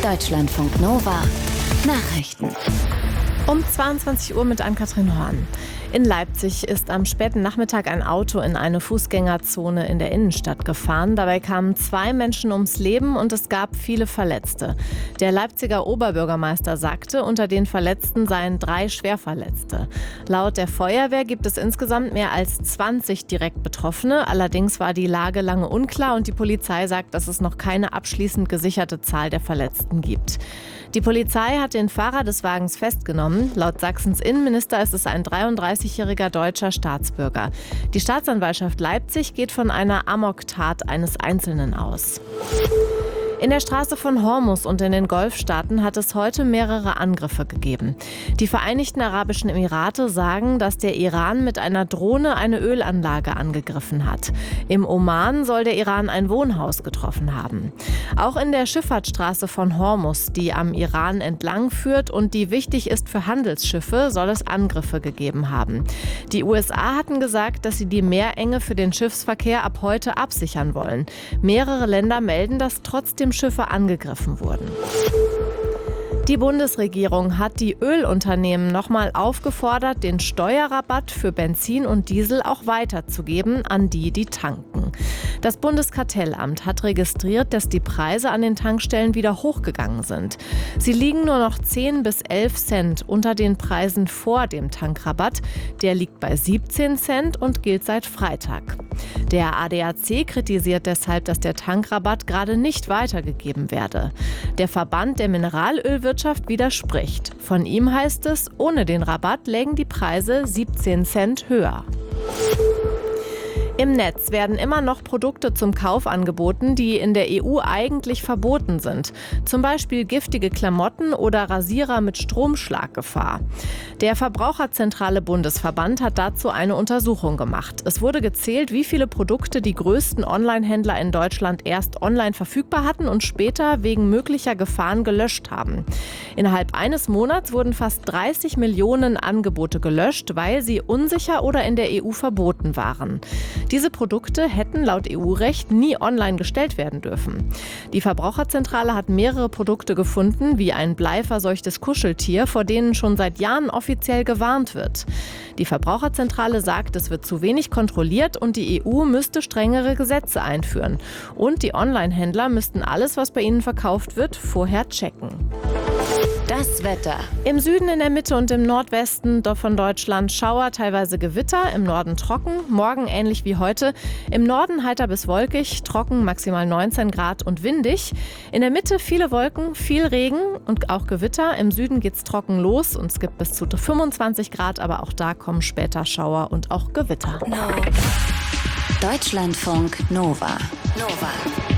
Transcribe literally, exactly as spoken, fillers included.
Deutschlandfunk Nova Nachrichten. Um zweiundzwanzig Uhr mit Ann-Kathrin Horn. In Leipzig ist am späten Nachmittag ein Auto in eine Fußgängerzone in der Innenstadt gefahren. Dabei kamen zwei Menschen ums Leben und es gab viele Verletzte. Der Leipziger Oberbürgermeister sagte, unter den Verletzten seien drei Schwerverletzte. Laut der Feuerwehr gibt es insgesamt mehr als zwanzig direkt Betroffene. Allerdings war die Lage lange unklar und die Polizei sagt, dass es noch keine abschließend gesicherte Zahl der Verletzten gibt. Die Polizei hat den Fahrer des Wagens festgenommen. Laut Sachsens Innenminister ist es ein dreiunddreißigjähriger deutscher Staatsbürger. Die Staatsanwaltschaft Leipzig geht von einer Amoktat eines Einzelnen aus. In der Straße von Hormuz und in den Golfstaaten hat es heute mehrere Angriffe gegeben. Die Vereinigten Arabischen Emirate sagen, dass der Iran mit einer Drohne eine Ölanlage angegriffen hat. Im Oman soll der Iran ein Wohnhaus getroffen haben. Auch in der Schifffahrtsstraße von Hormuz, die am Iran entlang führt und die wichtig ist für Handelsschiffe, soll es Angriffe gegeben haben. Die U S A hatten gesagt, dass sie die Meerenge für den Schiffsverkehr ab heute absichern wollen. Mehrere Länder melden, dass trotzdem Schiffe angegriffen wurden. Die Bundesregierung hat die Ölunternehmen nochmal aufgefordert, den Steuerrabatt für Benzin und Diesel auch weiterzugeben an die, die tanken. Das Bundeskartellamt hat registriert, dass die Preise an den Tankstellen wieder hochgegangen sind. Sie liegen nur noch zehn bis elf Cent unter den Preisen vor dem Tankrabatt. Der liegt bei siebzehn Cent und gilt seit Freitag. Der A D A C kritisiert deshalb, dass der Tankrabatt gerade nicht weitergegeben werde. Der Verband der Mineralölwirtschaft widerspricht. Von ihm heißt es, ohne den Rabatt lägen die Preise siebzehn Cent höher. Im Netz werden immer noch Produkte zum Kauf angeboten, die in der E U eigentlich verboten sind. Zum Beispiel giftige Klamotten oder Rasierer mit Stromschlaggefahr. Der Verbraucherzentrale Bundesverband hat dazu eine Untersuchung gemacht. Es wurde gezählt, wie viele Produkte die größten Online-Händler in Deutschland erst online verfügbar hatten und später wegen möglicher Gefahren gelöscht haben. Innerhalb eines Monats wurden fast dreißig Millionen Angebote gelöscht, weil sie unsicher oder in der E U verboten waren. Diese Produkte hätten laut E U-Recht nie online gestellt werden dürfen. Die Verbraucherzentrale hat mehrere Produkte gefunden, wie ein bleiverseuchtes Kuscheltier, vor denen schon seit Jahren offiziell gewarnt wird. Die Verbraucherzentrale sagt, es wird zu wenig kontrolliert und die E U müsste strengere Gesetze einführen. Und die Online-Händler müssten alles, was bei ihnen verkauft wird, vorher checken. Das Wetter. Im Süden, in der Mitte und im Nordwesten von Deutschland Schauer, teilweise Gewitter, im Norden trocken, morgen ähnlich wie heute. Im Norden heiter bis wolkig, trocken, maximal neunzehn Grad und windig. In der Mitte viele Wolken, viel Regen und auch Gewitter. Im Süden geht's trocken los und es gibt bis zu fünfundzwanzig Grad, aber auch da kommen später Schauer und auch Gewitter. No. Deutschlandfunk Nova. Nova.